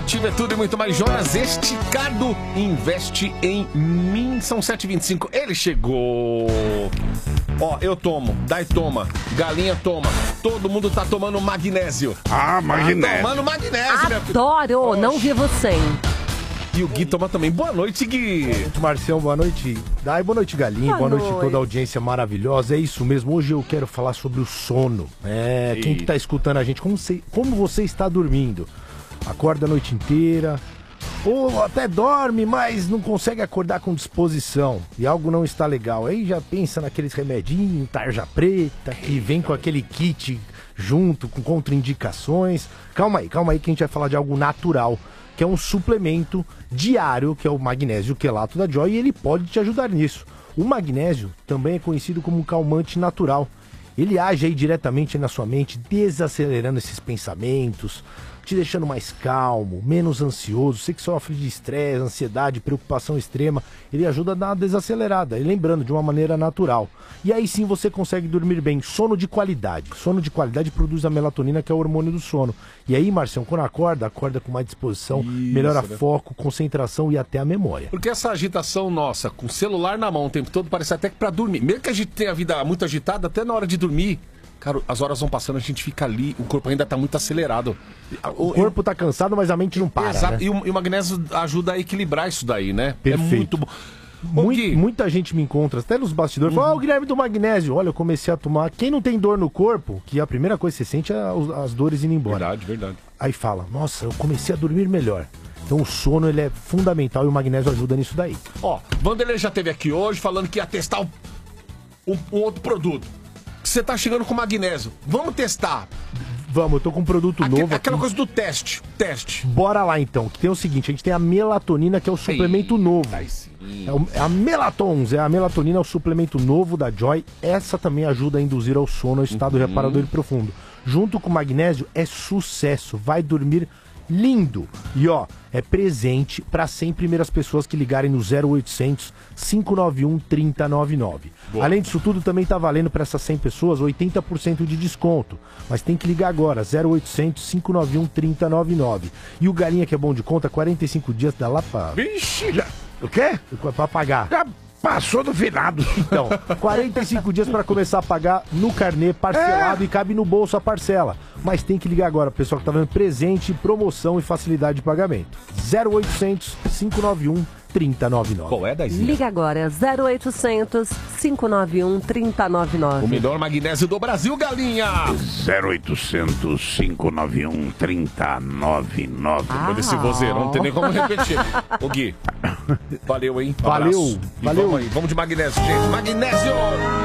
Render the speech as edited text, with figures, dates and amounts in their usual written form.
Nativa é tudo e muito mais. Jonas Esticado investe em mim. São 7h25. Ele chegou. Ó, eu tomo, Dai toma, Galinha toma. Todo mundo tá tomando magnésio. Magnésio. Tá tomando magnésio, minha filha. Adoro, não vivo sem. E o Gui toma também. Boa noite, Gui. Boa noite, Marcião. Boa noite, Dai. Boa noite, Galinha. Boa noite a toda a audiência maravilhosa. É isso mesmo. Hoje eu quero falar sobre o sono. Quem que tá escutando a gente? Como você está dormindo? Acorda a noite inteira, ou até dorme, mas não consegue acordar com disposição e algo não está legal. Aí já pensa naqueles remedinhos, tarja preta, que vem com aquele kit junto, com contraindicações. Calma aí que a gente vai falar de algo natural, que é um suplemento diário, que é o magnésio quelato da Joy, e ele pode te ajudar nisso. O magnésio também é conhecido como um calmante natural. Ele age aí diretamente na sua mente, desacelerando esses pensamentos, te deixando mais calmo, menos ansioso. Você que sofre de estresse, ansiedade, preocupação extrema, ele ajuda a dar uma desacelerada, e lembrando, de uma maneira natural. E aí sim você consegue dormir bem. Sono de qualidade. Sono de qualidade produz a melatonina, que é o hormônio do sono. E aí, Marcião, quando acorda com mais disposição, melhora foco, concentração e até a memória. Porque essa agitação nossa, com o celular na mão o tempo todo, parece até que pra dormir. Mesmo que a gente tenha a vida muito agitada, até na hora de dormir, cara, as horas vão passando, a gente fica ali, o corpo ainda tá muito acelerado. O corpo tá cansado, mas a mente não para. Exato, né? E o magnésio ajuda a equilibrar isso daí, né? Perfeito. É muito bom. Muita gente me encontra, até nos bastidores, fala, o Guilherme do magnésio. Olha, eu comecei a tomar. Quem não tem dor no corpo, que a primeira coisa que você sente é as dores indo embora. Verdade. Aí fala, nossa, eu comecei a dormir melhor. Então o sono, ele é fundamental e o magnésio ajuda nisso daí. Ó, Vanderlei já esteve aqui hoje falando que ia testar um outro produto. Você tá chegando com magnésio. Vamos testar. Vamos, eu tô com um produto novo Aquela aqui. coisa do teste. Bora lá então, que tem o seguinte, a gente tem a melatonina, que é o suplemento novo. É a Melatons, a melatonina é o suplemento novo da Joy. Essa também ajuda a induzir ao sono, ao estado reparador e profundo. Junto com o magnésio, é sucesso, vai dormir lindo. E ó, é presente para 100 primeiras pessoas que ligarem no 0800 591 3099. Além disso tudo, também tá valendo para essas 100 pessoas 80% de desconto. Mas tem que ligar agora, 0800 591 3099. E o Galinha, que é bom de conta, 45 dias dá lá pra... Vixe, já... O quê? Pra pagar. Já passou do finado. Então, 45 dias para começar a pagar no carnê, parcelado, e cabe no bolso a parcela. Mas tem que ligar agora, pessoal que tá vendo presente, promoção e facilidade de pagamento. 0800 591 3099. Qual é, Daizinha? Liga agora, 0800 591 3099. O melhor magnésio do Brasil, Galinha! 0800 591 3099. Depois desse vozeirão, não tem nem como repetir. Ô Gui, valeu, hein? Valeu, Abraço. E valeu. Vamos de magnésio, gente. Magnésio!